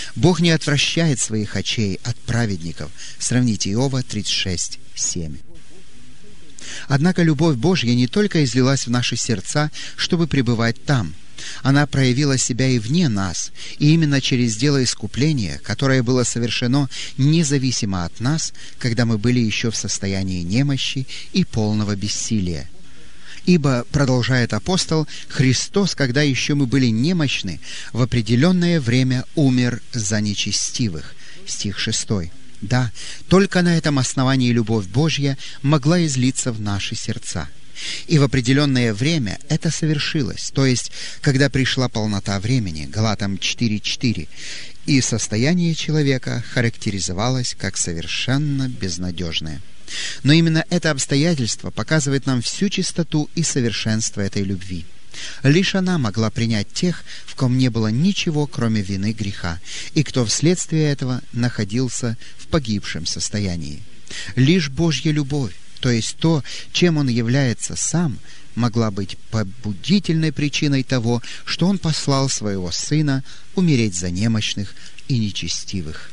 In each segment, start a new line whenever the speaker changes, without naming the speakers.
Бог не отвращает своих очей от праведников. Сравните Иова 36:7. Однако любовь Божья не только излилась в наши сердца, чтобы пребывать там. Она проявила себя и вне нас, и именно через дело искупления, которое было совершено независимо от нас, когда мы были еще в состоянии немощи и полного бессилия. Ибо, продолжает апостол, Христос, когда еще мы были немощны, в определенное время умер за нечестивых. Стих 6. Да, только на этом основании любовь Божья могла излиться в наши сердца. И в определенное время это совершилось, то есть, когда пришла полнота времени, Галатам 4:4, и состояние человека характеризовалось как совершенно безнадежное. Но именно это обстоятельство показывает нам всю чистоту и совершенство этой любви. Лишь она могла принять тех, в ком не было ничего, кроме вины греха, и кто вследствие этого находился в погибшем состоянии. Лишь Божья любовь, то есть то, чем Он является сам, могла быть побудительной причиной того, что Он послал Своего Сына умереть за немощных и нечестивых.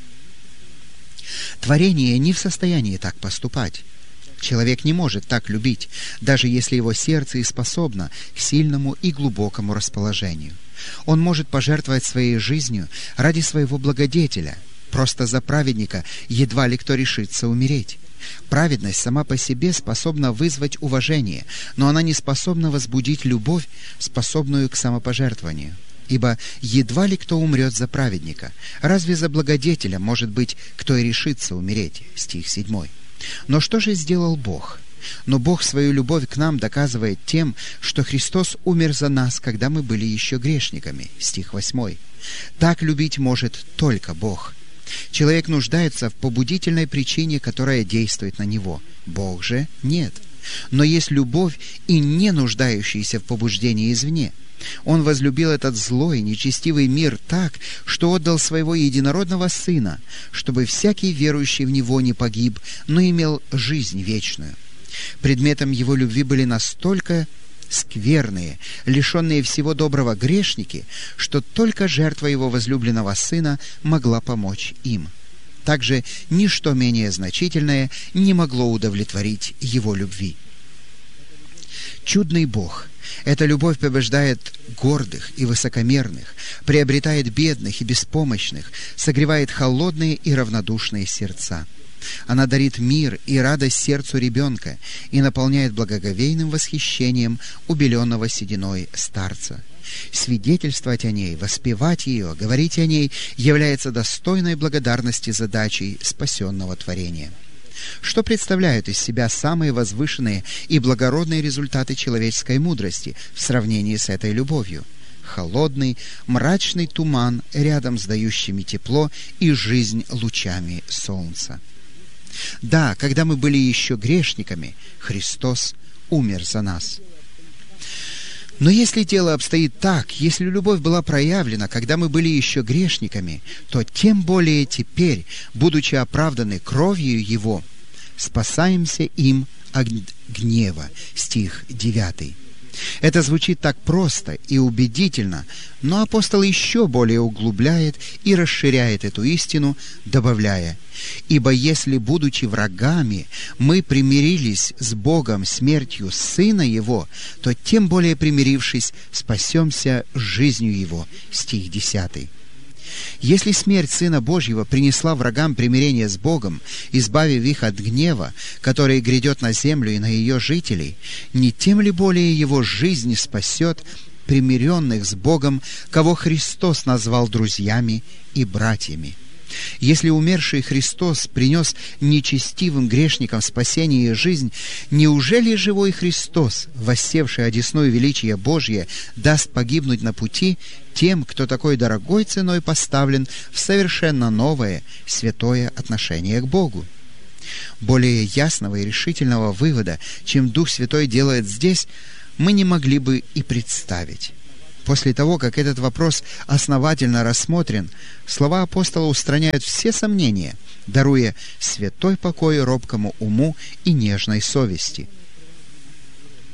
Творение не в состоянии так поступать. Человек не может так любить, даже если его сердце и способно к сильному и глубокому расположению. Он может пожертвовать своей жизнью ради своего благодетеля. Просто за праведника едва ли кто решится умереть. Праведность сама по себе способна вызвать уважение, но она не способна возбудить любовь, способную к самопожертвованию. Ибо едва ли кто умрет за праведника. Разве за благодетеля, может быть, кто и решится умереть? Стих 7. Но что же сделал Бог? Но Бог свою любовь к нам доказывает тем, что Христос умер за нас, когда мы были еще грешниками. Стих 8. Так любить может только Бог. Человек нуждается в побудительной причине, которая действует на него. Бог же нет. Но есть любовь и не нуждающаяся в побуждении извне. Он возлюбил этот злой, нечестивый мир так, что отдал своего единородного Сына, чтобы всякий верующий в Него не погиб, но имел жизнь вечную. Предметом Его любви были настолько скверные, лишенные всего доброго грешники, что только жертва Его возлюбленного Сына могла помочь им. Также ничто менее значительное не могло удовлетворить Его любви. Чудный Бог! Эта любовь побеждает гордых и высокомерных, приобретает бедных и беспомощных, согревает холодные и равнодушные сердца. Она дарит мир и радость сердцу ребенка и наполняет благоговейным восхищением убеленного сединой старца. Свидетельствовать о ней, воспевать ее, говорить о ней является достойной благодарности задачей спасенного творения. Что представляют из себя самые возвышенные и благородные результаты человеческой мудрости в сравнении с этой любовью? Холодный, мрачный туман рядом с дающими тепло и жизнь лучами солнца. Да, когда мы были еще грешниками, Христос умер за нас. Но если дело обстоит так, если любовь была проявлена, когда мы были еще грешниками, то тем более теперь, будучи оправданы кровью Его, спасаемся им от гнева. Стих 9. Это звучит так просто и убедительно, но апостол еще более углубляет и расширяет эту истину, добавляя: «Ибо если, будучи врагами, мы примирились с Богом смертью Сына Его, то тем более примирившись, спасемся жизнью Его». Стих 10. Если смерть Сына Божьего принесла врагам примирение с Богом, избавив их от гнева, который грядет на землю и на ее жителей, не тем ли более Его жизнь спасет примиренных с Богом, кого Христос назвал друзьями и братьями? Если умерший Христос принес нечестивым грешникам спасение и жизнь, неужели живой Христос, воссевший одесную величия Божье, даст погибнуть на пути тем, кто такой дорогой ценой поставлен в совершенно новое, святое отношение к Богу? Более ясного и решительного вывода, чем Дух Святой делает здесь, мы не могли бы и представить. После того, как этот вопрос основательно рассмотрен, слова апостола устраняют все сомнения, даруя святой покой робкому уму и нежной совести.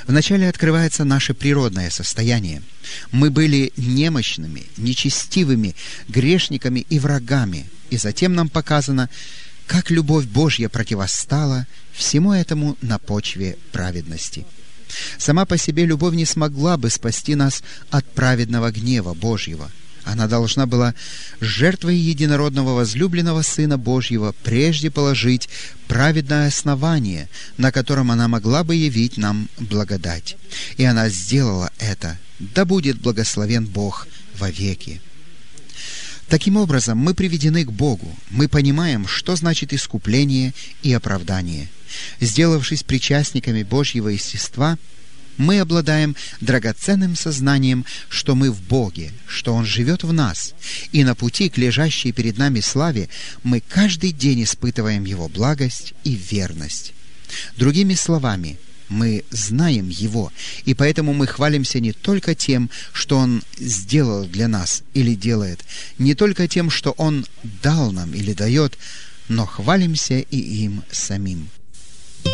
Вначале открывается наше природное состояние. Мы были немощными, нечестивыми, грешниками и врагами, и затем нам показано, как любовь Божья противостала всему этому на почве праведности. Сама по себе любовь не смогла бы спасти нас от праведного гнева Божьего. Она должна была жертвой единородного возлюбленного Сына Божьего прежде положить праведное основание, на котором она могла бы явить нам благодать. И она сделала это. Да будет благословен Бог вовеки. Таким образом, мы приведены к Богу, мы понимаем, что значит искупление и оправдание. Сделавшись причастниками Божьего естества, мы обладаем драгоценным сознанием, что мы в Боге, что Он живет в нас, и на пути к лежащей перед нами славе мы каждый день испытываем Его благость и верность. Другими словами, мы знаем Его, и поэтому мы хвалимся не только тем, что Он сделал для нас или делает, не только тем, что Он дал нам или дает, но хвалимся и им самим.